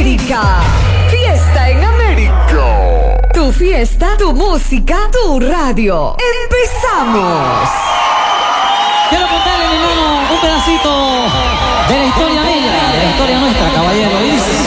América. Fiesta en América. Tu fiesta, tu música, tu radio. ¡Empezamos! Quiero contarle, mi hermano, un pedacito de la historia bella, de la historia nuestra, caballero. Y dice